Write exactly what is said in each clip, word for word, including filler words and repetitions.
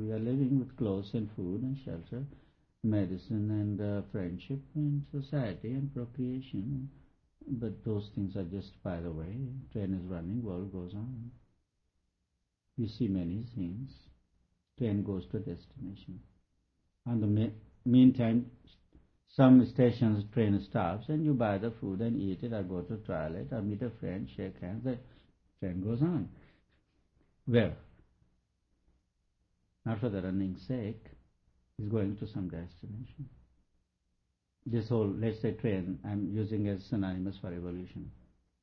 We are living with clothes and food and shelter, medicine and uh, friendship and society and procreation. But those things are just by the way. Train is running, world goes on. You see many things. Train goes to a destination. In the me- meantime, some stations train stops and you buy the food and eat it or go to toilet or meet a friend, shake hands, the train goes on. Where? Not for the running's sake, it's going to some destination. This whole, let's say train, I'm using as synonymous for evolution.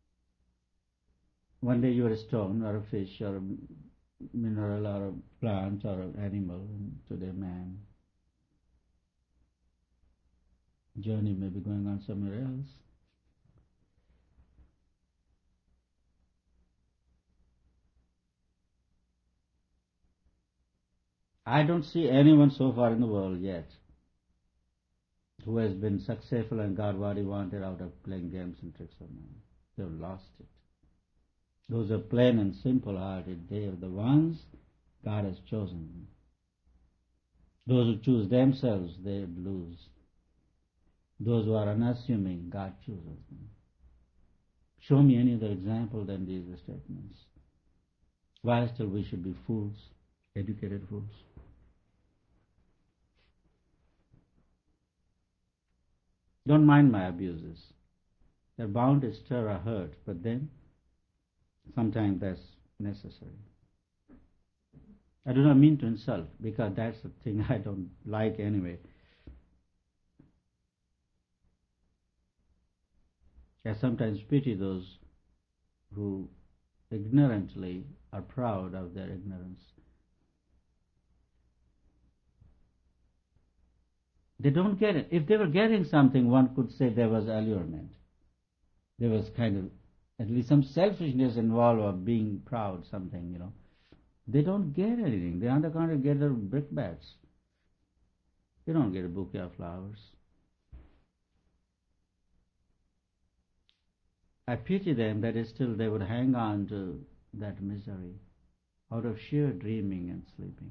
One day you're a stone or a fish or a mineral or a plant or an animal, and today man. Journey may be going on somewhere else. I don't see anyone so far in the world yet who has been successful and got what he wanted out of playing games and tricks of mind. They've lost it. Those are plain and simple-hearted. They are the ones God has chosen. Those who choose themselves, they lose. Those who are unassuming, God chooses them. Show me any other example than these statements. Why still we should be fools, educated fools? Don't mind my abuses. They're bound to stir or hurt, but then sometimes that's necessary. I do not mean to insult, because that's the thing I don't like anyway. I sometimes pity those who ignorantly are proud of their ignorance. They don't get it. If they were getting something, one could say there was allurement. There was kind of at least some selfishness involved of being proud, something, you know. They don't get anything. They are on the contrary get their brickbats. They don't get a bouquet of flowers. I pity them that is still they would hang on to that misery out of sheer dreaming and sleeping.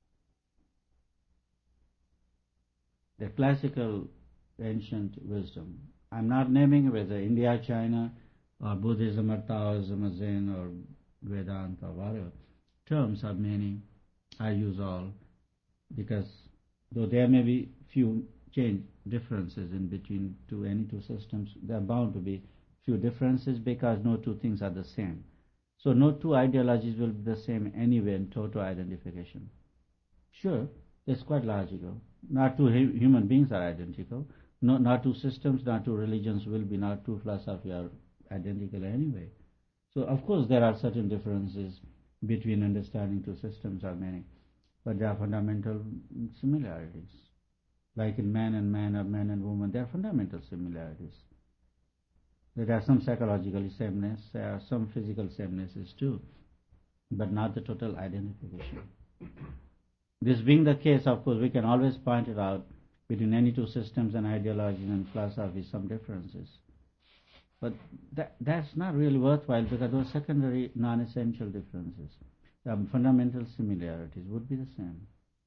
The classical ancient wisdom. I'm not naming whether India, China, or Buddhism, or Taoism, or Zen, or Vedanta, or whatever. Terms are many. I use all because though there may be few change differences in between two any two systems, there are bound to be few differences because no two things are the same. So no two ideologies will be the same anyway in total identification. Sure, it's quite logical. Not two human beings are identical. No, not two systems, not two religions will be, not two philosophies are identical anyway. So of course there are certain differences between understanding two systems are many, but there are fundamental similarities. Like in man and man or man and woman, there are fundamental similarities. There are some psychological sameness, there are some physical samenesses too, but not the total identification. This being the case, of course, we can always point it out between any two systems and ideologies and philosophies, some differences. But that, that's not really worthwhile because those secondary, non-essential differences. The fundamental similarities would be the same.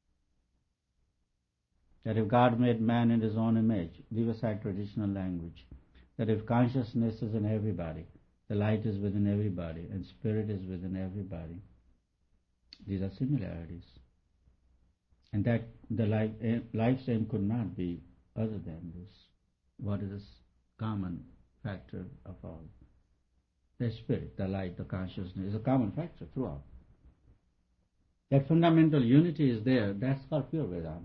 That if God made man in his own image, leave aside traditional language, that if consciousness is in everybody, the light is within everybody, and spirit is within everybody, these are similarities. And that the life, life's aim could not be other than this. What is this common factor of all? The spirit, the light, the consciousness is a common factor throughout. That fundamental unity is there, that's called pure Vedanta.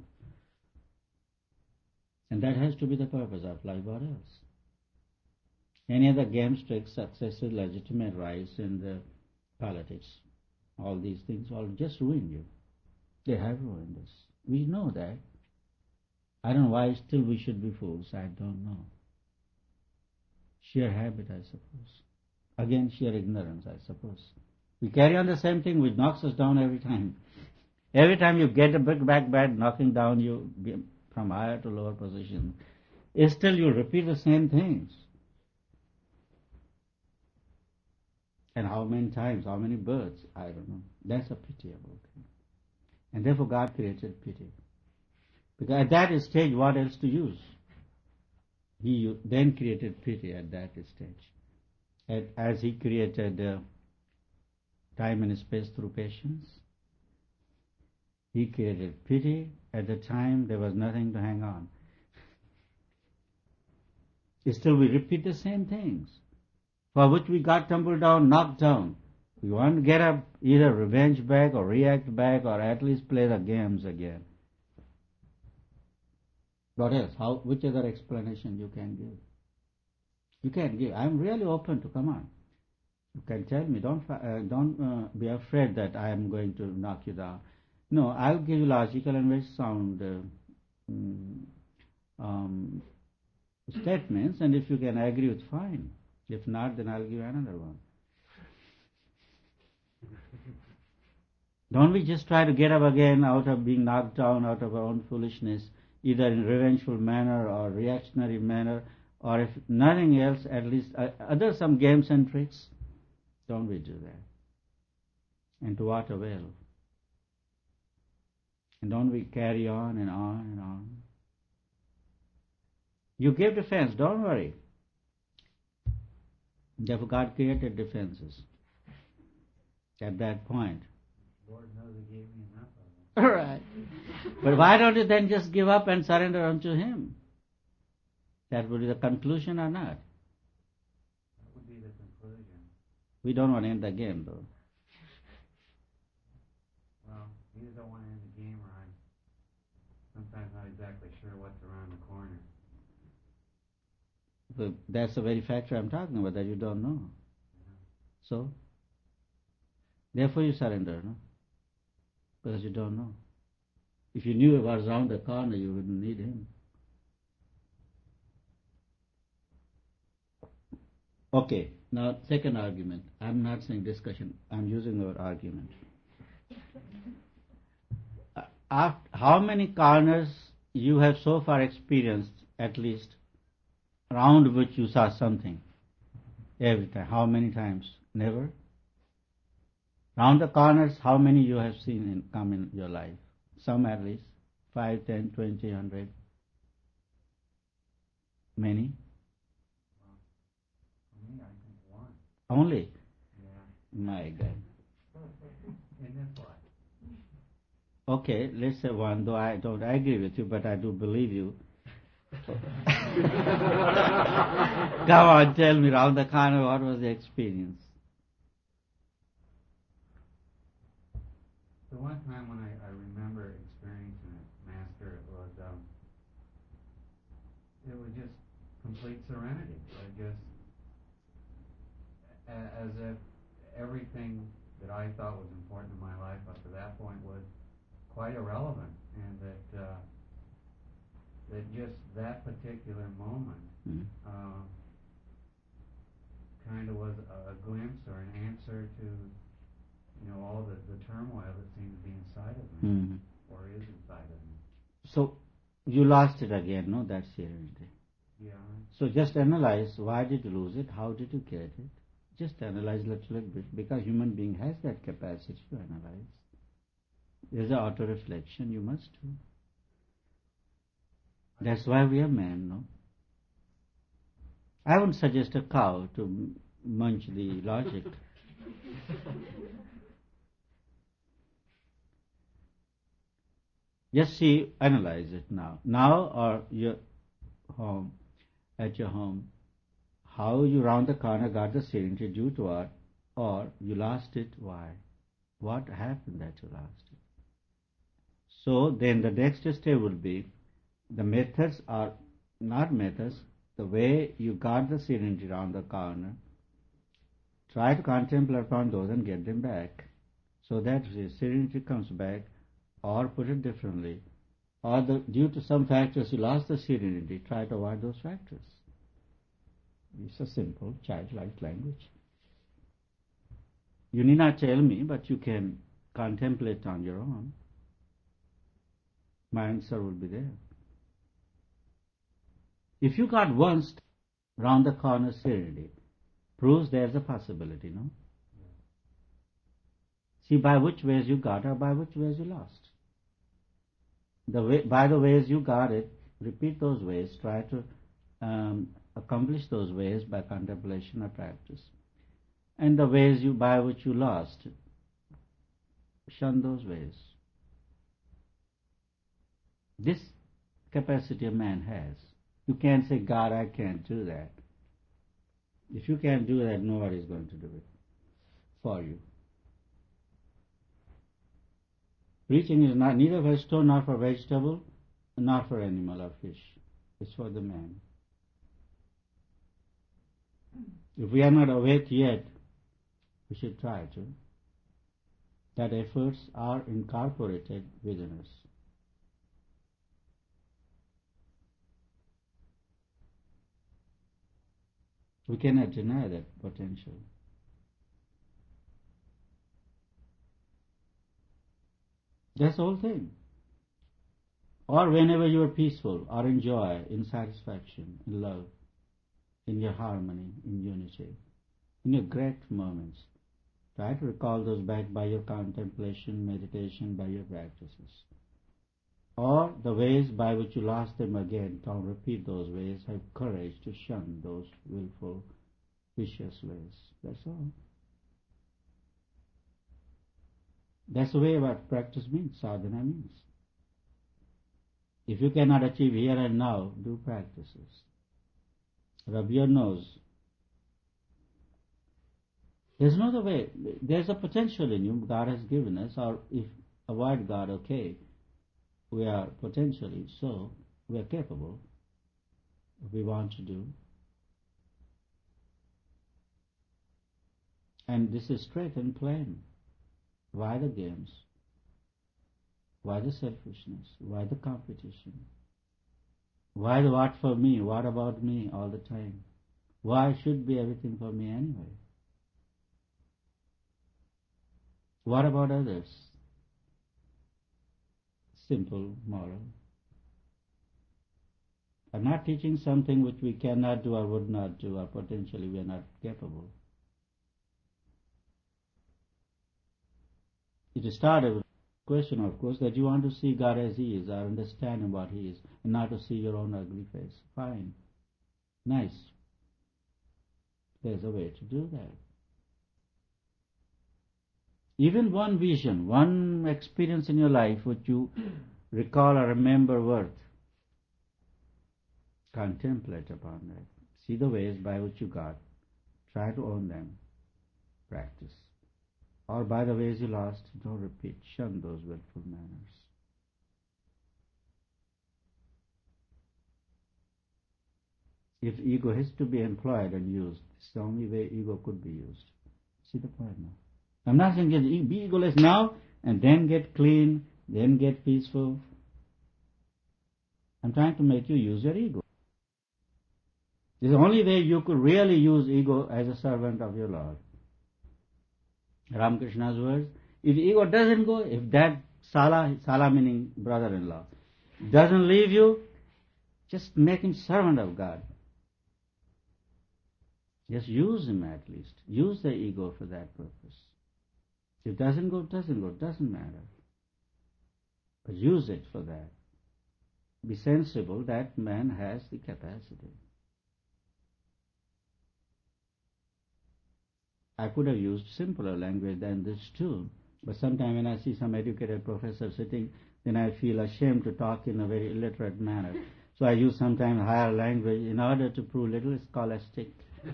And that has to be the purpose of life, what else? Any other games, tricks, successes, legitimate rights in the politics, all these things all just ruin you. They have ruined us. We know that. I don't know why still we should be fools. I don't know. Sheer habit, I suppose. Again, sheer ignorance, I suppose. We carry on the same thing which knocks us down every time. Every time you get a big back bad knocking down you from higher to lower position, still you repeat the same things. And how many times, how many births, I don't know. That's a pitiable thing. And therefore God created pity. Because at that stage, what else to use? He then created pity at that stage. And as He created uh, time and space through patience, He created pity. At the time, there was nothing to hang on. Still, we repeat the same things, for which we got tumbled down, knocked down. We want to get up, either revenge back or react back or at least play the games again. What else? How? Which other explanation you can give? You can give. I'm really open to, come on. You can tell me. Don't uh, don't uh, be afraid that I am going to knock you down. No, I'll give you logical and very sound uh, um, statements, and if you can agree with, fine. If not, then I'll give you another one. Don't we just try to get up again out of being knocked down, out of our own foolishness, either in revengeful manner or reactionary manner, or if nothing else, at least uh, other some games and tricks? Don't we do that? And to what avail? And don't we carry on and on and on? You give defense, don't worry. Therefore God created defenses at that point. Lord knows He gave me enough of it. All right. But why don't you then just give up and surrender unto Him? That would be the conclusion or not? That would be the conclusion. We don't want to end the game, though. Well, we just don't want to end the game, or I'm sometimes not exactly sure what's around the corner. So that's the very factor I'm talking about, that you don't know. Yeah. So, therefore you surrender, no? Because you don't know. If you knew it was around the corner, you wouldn't need Him. Okay, now second argument. I'm not saying discussion, I'm using the word argument. Uh, how many corners you have so far experienced, at least, around which you saw something? Every time. How many times? Never? Round the corners, how many you have seen in, come in your life? Some at least. Five, ten, twenty, hundred. Many? Well, for me, I think one. Only? Yeah. My God. In this life. Okay, let's say one, though I don't agree with you, but I do believe you. Come on, tell me, round the corner, what was the experience? The one time when I, I remember experiencing it, Master, it was um, it was just complete serenity. It just a- as if everything that I thought was important in my life up to that point was quite irrelevant, and that uh, that just that particular moment Mm-hmm. uh, kind of was a, a glimpse or an answer to, you know, all the, the turmoil that seemed to be inside of me, Mm-hmm. or is inside of me. So, you lost it again, no? That serenity. Yeah. So just analyze, why did you lose it? How did you get it? Just analyze a little bit, because human being has that capacity to analyze. There's an auto-reflection you must do. That's why we are men, no? I wouldn't suggest a cow to munch the logic. Just see, analyze it now. Now, or your home, at your home, how you round the corner got the serenity, due to what? Or you lost it, why? What happened that you lost it? So then the next step will be, the methods are not methods, the way you got the serenity round the corner, try to contemplate upon those and get them back, so that the serenity comes back. Or put it differently, or the, due to some factors you lost the serenity, try to avoid those factors. It's a simple, childlike language. You need not tell me, but you can contemplate on your own. My answer will be there. If you got once round the corner serenity, proves there's a possibility, no? Yeah. See by which ways you got or by which ways you lost. The way, by the ways you got it, repeat those ways, try to um, accomplish those ways by contemplation or practice. And the ways you by which you lost, shun those ways. This capacity a man has. You can't say, God, I can't do that. If you can't do that, nobody is going to do it for you. Preaching is not neither for stone nor for vegetable, not for animal or fish. It's for the man. If we are not awake yet, we should try to. That efforts are incorporated within us. We cannot deny that potential. That's the whole thing. Or whenever you are peaceful, or in joy, in satisfaction, in love, in your harmony, in unity, in your great moments, try to recall those back by your contemplation, meditation, by your practices. Or the ways by which you lost them again, don't repeat those ways. Have courage to shun those willful, vicious ways. That's all. That's the way what practice means, sadhana means. If you cannot achieve here and now, do practices. Rub your nose. There's no other way. There's a potential in you God has given us, or if avoid God, okay. We are potentially so, we are capable, if we want to do. And this is straight and plain. Why the games? Why the selfishness? Why the competition? Why the what for me? What about me all the time? Why should be everything for me anyway? What about others? Simple moral. I'm not teaching something which we cannot do or would not do, or potentially we are not capable. It started with a question, of course, that you want to see God as He is, or understand Him what He is, and not to see your own ugly face. Fine. Nice. There's a way to do that. Even one vision, one experience in your life which you recall or remember worth, contemplate upon that. See the ways by which you got. Try to own them. Practice. Or by the ways you lost, don't repeat. Shun those willful manners. If ego has to be employed and used, it's the only way ego could be used. See the point now? I'm not saying get, be egoless now and then get clean, then get peaceful. I'm trying to make you use your ego. This is the only way you could really use ego as a servant of your Lord. Ramakrishna's words, if ego doesn't go, if that Sala, Sala meaning brother-in-law, doesn't leave you, just make him servant of God. Just use him at least. Use the ego for that purpose. If it doesn't go, doesn't go, doesn't matter. But use it for that. Be sensible that man has the capacity. I could have used simpler language than this too, but sometimes when I see some educated professor sitting, then I feel ashamed to talk in a very illiterate manner. So I use sometimes higher language in order to prove little scholastic.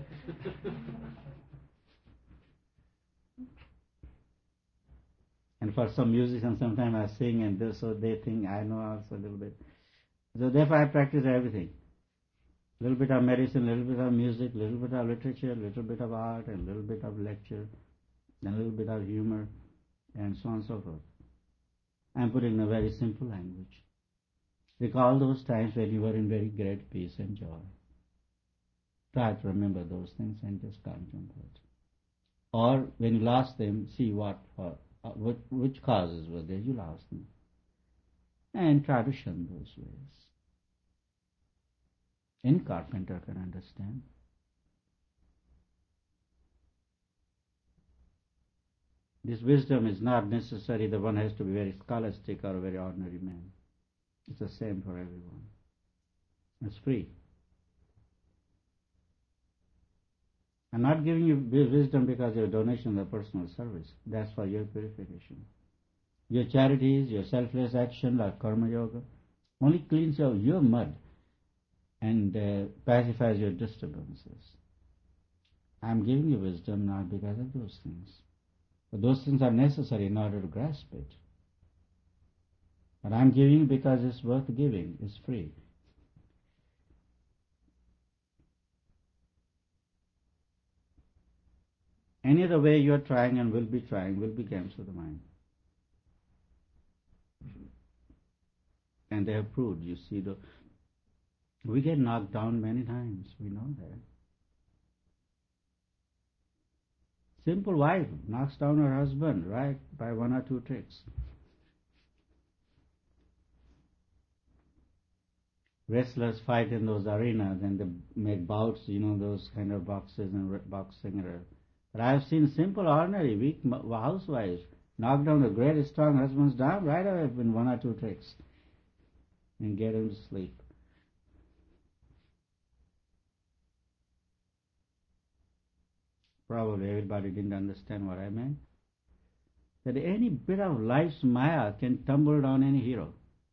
And for some musicians, sometimes I sing and this, so they think I know also a little bit. So therefore I practice everything. A little bit of medicine, a little bit of music, a little bit of literature, a little bit of art, and a little bit of lecture, and a little bit of humor, and so on and so forth. I'm putting in a very simple language. Recall those times when you were in very great peace and joy. Try to remember those things and just contemplate. Or when you lost them, see what, uh, what which causes were there you lost them. And try to shun those ways. Any carpenter can understand. This wisdom is not necessary that one has to be very scholastic or a very ordinary man. It's the same for everyone. It's free. I'm not giving you wisdom because your donation is a personal service. That's for your purification. Your charities, your selfless action like karma yoga, only cleans out your mud and uh, pacifies your disturbances. I'm giving you wisdom not because of those things. But those things are necessary in order to grasp it. But I'm giving because it's worth giving. It's free. Any other way you're trying and will be trying will be games of the mind. And they have proved, you see, the, we get knocked down many times, we know that. Simple wife knocks down her husband, right, by one or two tricks. Wrestlers fight in those arenas and they make bouts, you know, those kind of boxes and boxing. But I have seen simple, ordinary, weak housewives knock down the great, strong husbands down right away in one or two tricks and get him to sleep. Probably everybody didn't understand what I meant. That any bit of life's maya can tumble down any hero.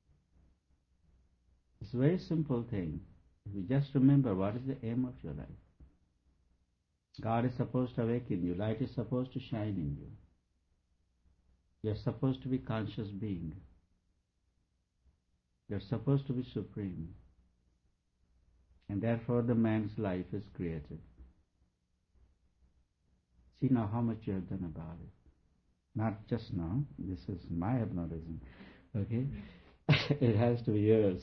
It's a very simple thing. If you just remember what is the aim of your life. God is supposed to awaken you. Light is supposed to shine in you. You're supposed to be conscious being. You're supposed to be supreme. And therefore the man's life is created. See now how much you have done about it. Not just now. This is my hypnotism. Okay? It has to be yours.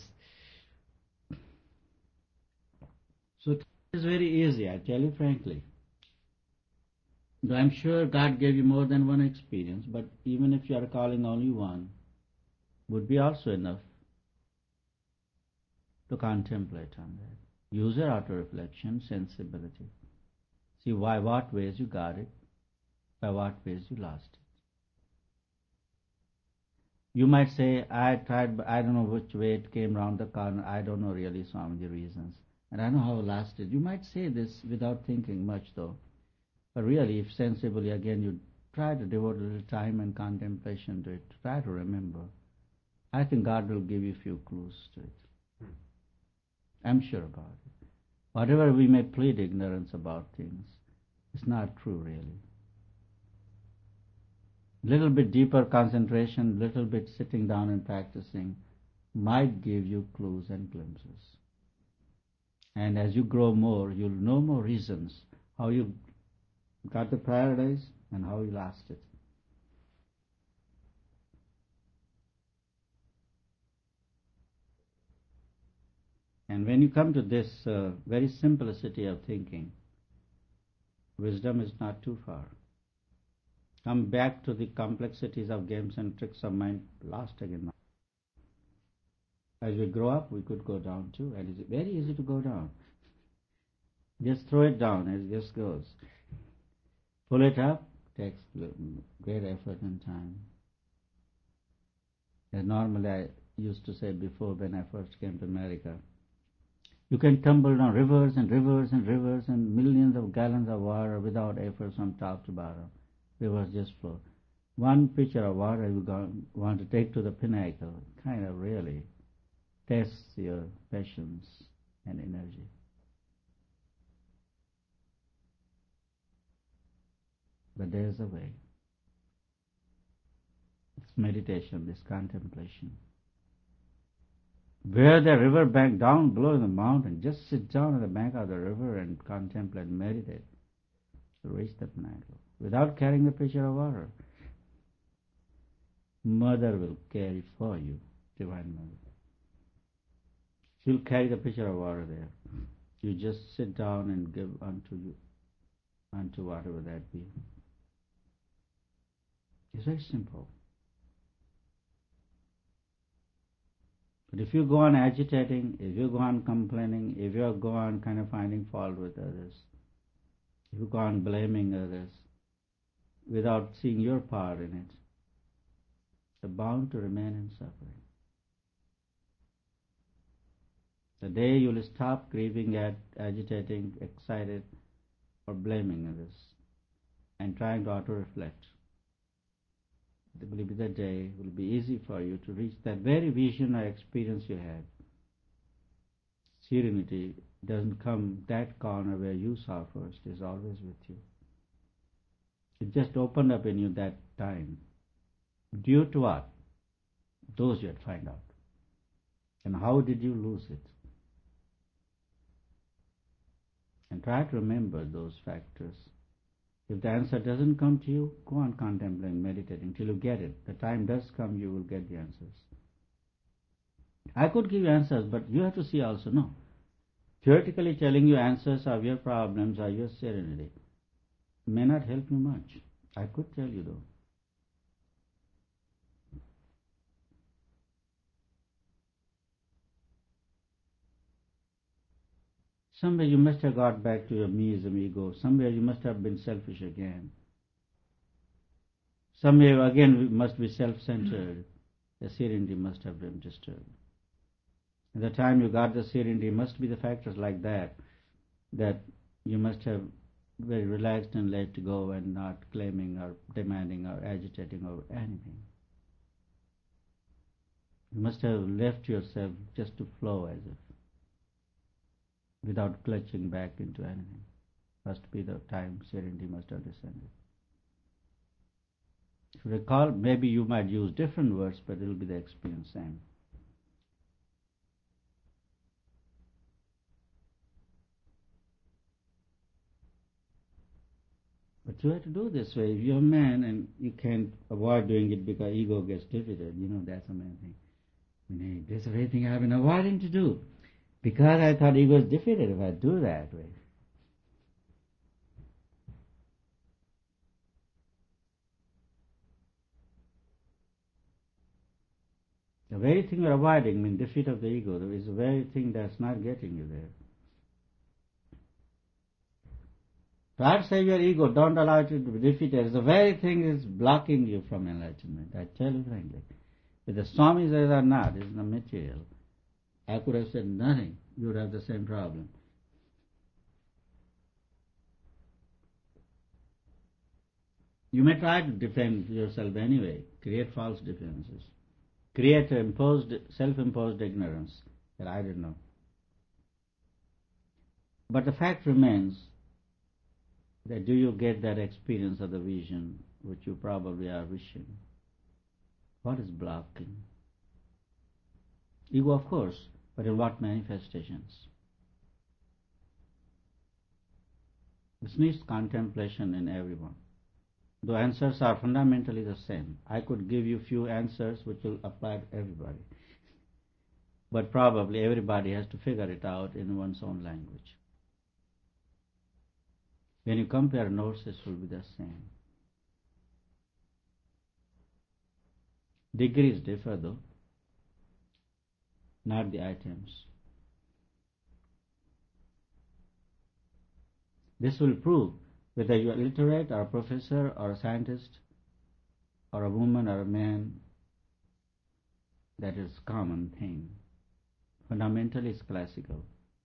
So it is very easy, I tell you frankly. Though I'm sure God gave you more than one experience, but even if you are calling only one, would be also enough to contemplate on that. Use your auto-reflection, sensibility. See why, what ways you got it, by what ways you lost it. You might say, I tried, but I don't know which way it came round the corner, I don't know really so many reasons. And I know how it lasted. You might say this without thinking much though. But really, if sensibly again you try to devote a little time and contemplation to it, try to remember, I think God will give you a few clues to it. Hmm. I'm sure about it. Whatever we may plead ignorance about things, it's not true really. Little bit deeper concentration, little bit sitting down and practicing might give you clues and glimpses. And as you grow more, you'll know more reasons how you got the paradise and how you lost it. And when you come to this uh, very simplicity of thinking, wisdom is not too far. Come back to the complexities of games and tricks of mind, lost again. As we grow up, we could go down too, and it's very easy to go down. Just throw it down, it just goes. Pull it up takes great effort and time. As normally I used to say before when I first came to America, you can tumble down rivers and rivers and rivers and millions of gallons of water without effort from top to bottom. Rivers just flow. One pitcher of water you want to take to the pinnacle kind of really tests your patience and energy. But there's a way. It's meditation, this contemplation. Where the river bank down below in the mountain, just sit down on the bank of the river and contemplate, meditate to reach the pinnacle without carrying the pitcher of water. Mother will carry for you, Divine Mother. She'll carry the pitcher of water there. You just sit down and give unto you, unto whatever that be. It's very simple. But if you go on agitating, if you go on complaining, if you go on kind of finding fault with others, if you go on blaming others, without seeing your part in it, you're bound to remain in suffering. The day you will stop grieving at, agitating, excited, or blaming others, and trying to auto-reflect, it will be the day, it will be easy for you to reach that very vision or experience you had. Serenity doesn't come that corner where you saw first, it is always with you. It just opened up in you that time. Due to what? Those you had to find out. And how did you lose it? And try to remember those factors. If the answer doesn't come to you, go on contemplating, meditating till you get it. The time does come, you will get the answers. I could give you answers, but you have to see also, no. Theoretically telling you answers of your problems or your serenity may not help you much. I could tell you though. Somewhere you must have got back to your meism ego. Somewhere you must have been selfish again. Somewhere again we must be self-centered. The serenity must have been disturbed. At the time you got the serenity, must be the factors like that, that you must have very relaxed and let go and not claiming or demanding or agitating over anything. You must have left yourself just to flow as if, without clutching back into anything. Must be the time serenity must have descended. If you recall, maybe you might use different words, but it will be the experience same. But you have to do this way. If you're a man and you can't avoid doing it because ego gets defeated, you know, that's a man thing. I mean, hey, this is the very thing I've been avoiding to do. Because I thought ego is defeated if I do that way. The very thing you're avoiding, I mean, defeat of the ego, is the very thing that's not getting you there. Try to save your ego, don't allow it to be defeated. It's the very thing is blocking you from enlightenment. I tell you frankly. If the Swami says or not, it's not material. I could have said nothing, you would have the same problem. You may try to defend yourself anyway, create false defenses, create imposed, self-imposed ignorance that I didn't know. But the fact remains that do you get that experience of the vision which you probably are wishing? What is blocking? Ego, of course, but in what manifestations? This needs contemplation in everyone. The answers are fundamentally the same. I could give you few answers which will apply to everybody. But probably everybody has to figure it out in one's own language. When you compare notes, it will be the same. Degrees differ though, not the items. This will prove whether you are literate or a professor or a scientist or a woman or a man. That is common thing. Fundamentally it's classical.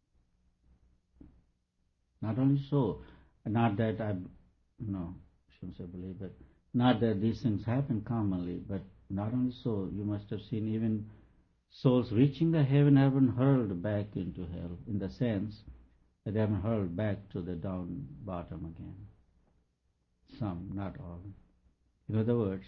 Not only so, not that I, no, I shouldn't say believe, but not that these things happen commonly, but not only so, you must have seen even souls reaching the heaven have been hurled back into hell, in the sense that they have been hurled back to the down bottom again. Some, not all. In other words,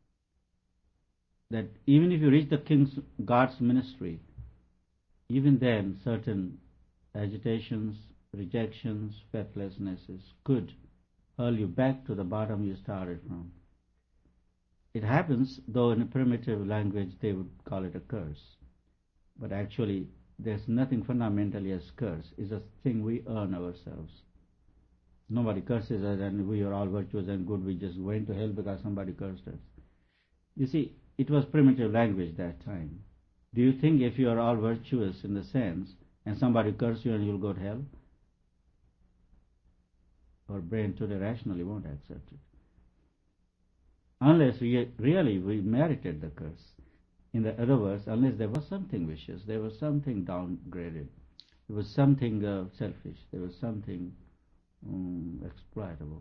that even if you reach the King's God's ministry, even then certain agitations, rejections, faithlessnesses could hurl you back to the bottom you started from. It happens, though in a primitive language they would call it a curse. But actually, there's nothing fundamentally as curse. It's a thing we earn ourselves. Nobody curses us and we are all virtuous and good. We just went to hell because somebody cursed us. You see, it was primitive language that time. Do you think if you are all virtuous in the sense and somebody curses you and you'll go to hell? Our brain today rationally won't accept it. Unless we really we merited the curse. In the other words, unless there was something vicious, there was something downgraded, there was something uh, selfish, there was something um, exploitable,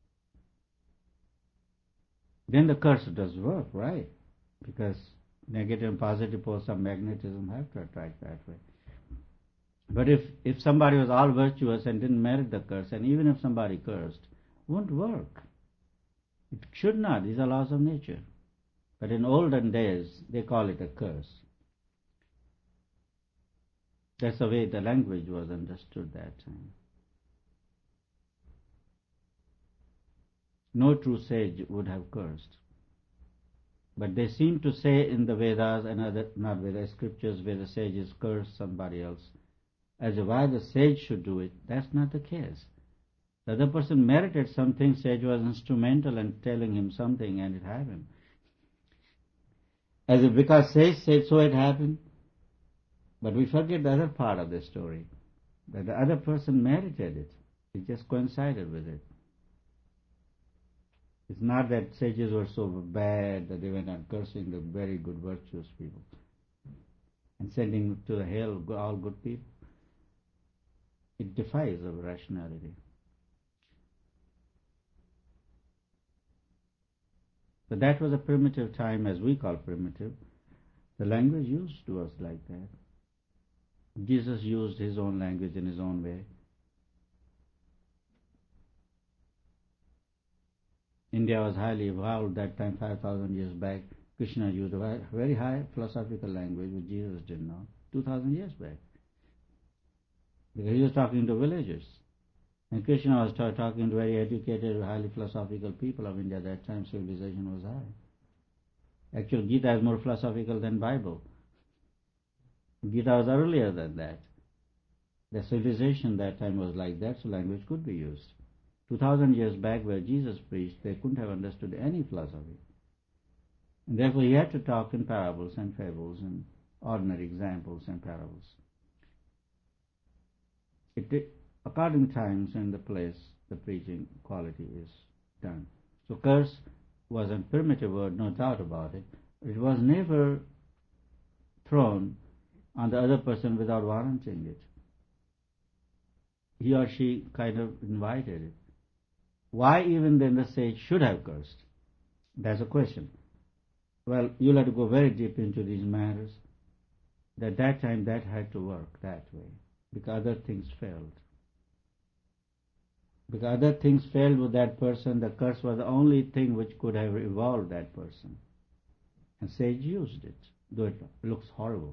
then the curse does work, right? Because negative and positive poles of magnetism have to attract that way. But if, if somebody was all virtuous and didn't merit the curse, and even if somebody cursed, it won't work. It should not. These are laws of nature. But in olden days, they call it a curse. That's the way the language was understood that time. No true sage would have cursed. But they seem to say in the Vedas and other, not Vedas, scriptures where the sages curse somebody else, as to why the sage should do it. That's not the case. The other person merited something, sage was instrumental in telling him something and it happened. As if because sage said so it happened. But we forget the other part of the story, that the other person merited it. It just coincided with it. It's not that sages were so bad that they went on cursing the very good, virtuous people and sending to the hell all good people. It defies our rationality. But that was a primitive time, as we call primitive. The language used was like that. Jesus used his own language in his own way. India was highly evolved that time, five thousand years back. Krishna used a very high philosophical language which Jesus didn't know, two thousand years back. Because he was talking to villagers. And Krishna was ta- talking to very educated, highly philosophical people of India. At that time civilization was high. Actually, Gita is more philosophical than Bible. Gita was earlier than that. The civilization that time was like that, so language could be used. Two thousand years back where Jesus preached, they couldn't have understood any philosophy. And therefore he had to talk in parables and fables and ordinary examples and parables. It, according to times and the place, the preaching quality is done. So curse was a primitive word, no doubt about it. It was never thrown on the other person without warranting it. He or she kind of invited it. Why even then the sage should have cursed? That's a question. Well, you'll have to go very deep into these matters. At that time that had to work that way, because other things failed. Because other things failed with that person, the curse was the only thing which could have evolved that person. And sage used it, though it looks horrible.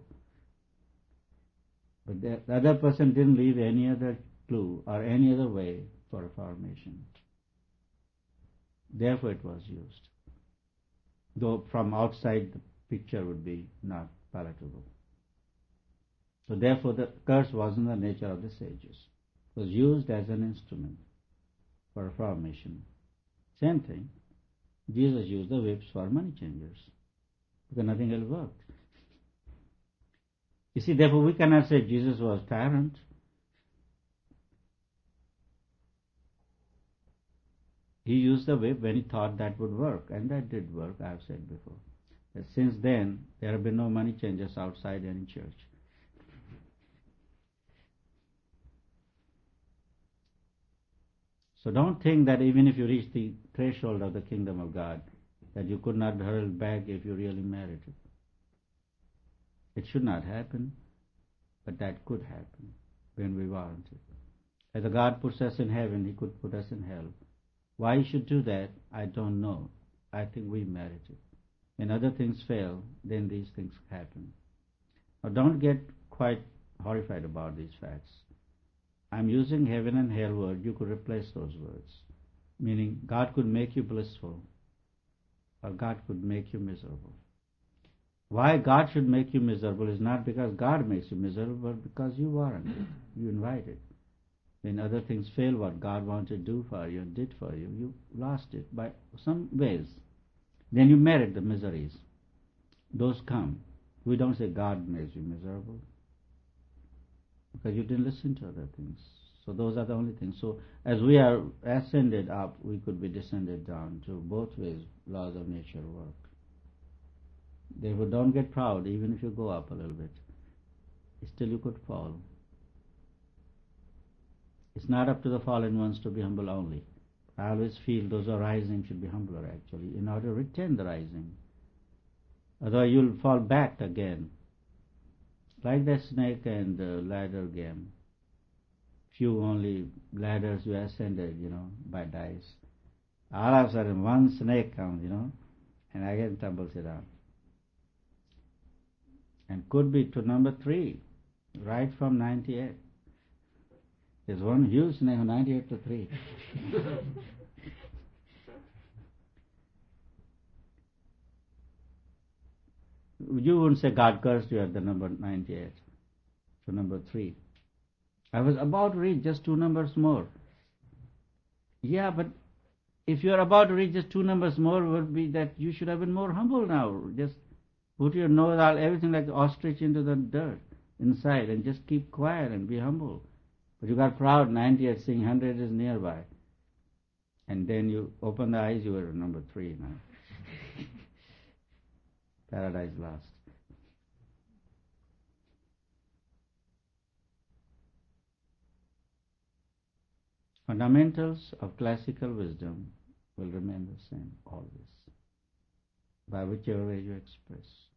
But the, the other person didn't leave any other clue or any other way for a formation. Therefore it was used. Though from outside the picture would be not palatable. So therefore the curse wasn't the nature of the sages. It was used as an instrument for a formation. Same thing. Jesus used the whips for money changers, because nothing else worked. You see, therefore we cannot say Jesus was tyrant. He used the whip when he thought that would work, and that did work, I have said before. That since then, there have been no money changers outside any church. So don't think that even if you reach the threshold of the kingdom of God, that you could not hurl back if you really merited. It should not happen, but that could happen when we warrant it. As a God puts us in heaven, He could put us in hell. Why He should do that, I don't know. I think we merit it. When other things fail, then these things happen. Now don't get quite horrified about these facts. I'm using heaven and hell word, you could replace those words. Meaning God could make you blissful, or God could make you miserable. Why God should make you miserable is not because God makes you miserable, but because you warrant it, you invite it. When other things fail, what God wanted to do for you and did for you, you lost it by some ways. Then you merit the miseries. Those come. We don't say God makes you miserable, because you didn't listen to other things. So those are the only things. So as we are ascended up, we could be descended down to both ways laws of nature work. Therefore, don't get proud, even if you go up a little bit. Still you could fall. It's not up to the fallen ones to be humble only. I always feel those who are rising should be humbler actually, in order to retain the rising. Otherwise you'll fall back again. Like that snake and uh, ladder game. Few only ladders you ascended, you know, by dice. All of a sudden one snake comes, you know, and again tumbles it down. And could be to number three, right from ninety-eight. There's one huge snake from ninety-eight to three. You wouldn't say God cursed you at the number ninety-eight to number three. I was about to reach just two numbers more. Yeah, but if you are about to reach just two numbers more, would be that you should have been more humble now. Just put your nose out, everything like the ostrich into the dirt inside, and just keep quiet and be humble. But you got proud, ninety-eight, seeing one hundred is nearby. And then you open the eyes, you were number three now. Paradise lost. Fundamentals of classical wisdom will remain the same always, by whichever way you express.